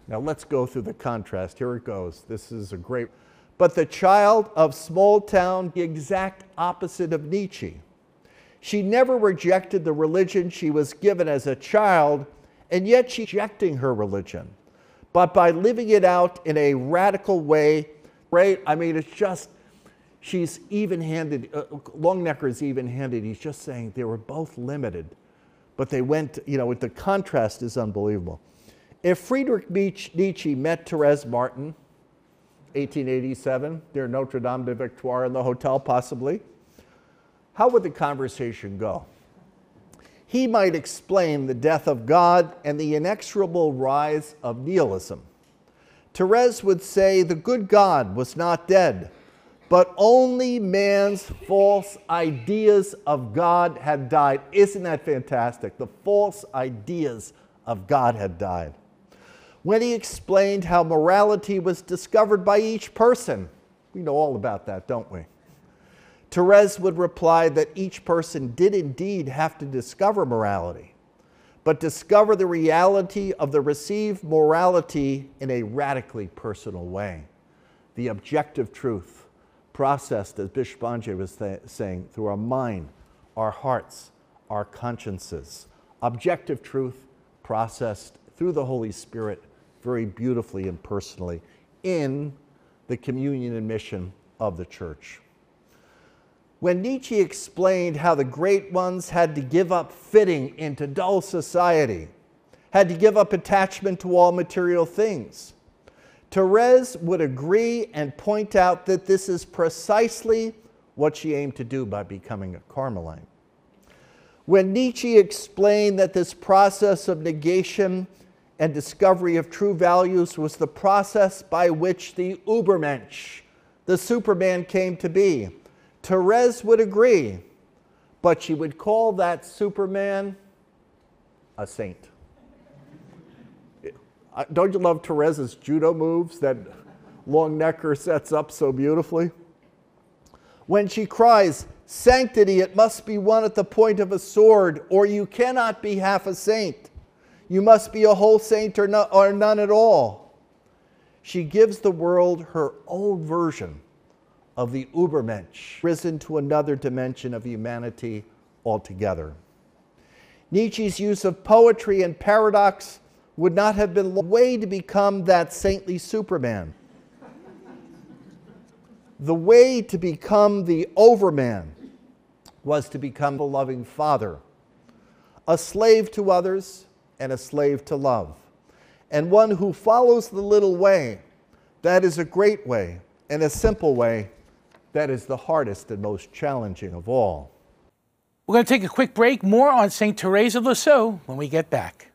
Now let's go through the contrast. Here it goes. This is a great... But the child of small town, the exact opposite of Nietzsche. She never rejected the religion she was given as a child, and yet she's rejecting her religion. But by living it out in a radical way, right? I mean, it's just, she's even-handed. Longenecker is even-handed. He's just saying they were both limited, but they went, you know, the contrast is unbelievable. If Friedrich Nietzsche met Thérèse Martin, 1887, near Notre Dame de Victoire in the hotel possibly, how would the conversation go? He might explain the death of God and the inexorable rise of nihilism. Thérèse would say the good God was not dead, but only man's false ideas of God had died. Isn't that fantastic? The false ideas of God had died. When he explained how morality was discovered by each person, we know all about that, don't we? Thérèse would reply that each person did indeed have to discover morality, but discover the reality of the received morality in a radically personal way. The objective truth, processed, as Bishop Banje was saying, through our mind, our hearts, our consciences. Objective truth processed through the Holy Spirit very beautifully and personally in the communion and mission of the church. When Nietzsche explained how the great ones had to give up fitting into dull society, had to give up attachment to all material things, Thérèse would agree and point out that this is precisely what she aimed to do by becoming a Carmelite. When Nietzsche explained that this process of negation and discovery of true values was the process by which the Übermensch, the Superman, came to be, Thérèse would agree, but she would call that Superman a saint. Don't you love Thérèse's judo moves that Longenecker sets up so beautifully? When she cries, "Sanctity, it must be won at the point of a sword, or you cannot be half a saint. You must be a whole saint or none at all." She gives the world her own version of the Übermensch, risen to another dimension of humanity altogether. Nietzsche's use of poetry and paradox would not have been the way to become that saintly Superman. The way to become the Overman was to become a loving father, a slave to others and a slave to love, and one who follows the little way. That is a great way, and a simple way that is the hardest and most challenging of all. We're going to take a quick break. More on St. Therese of Lisieux when we get back.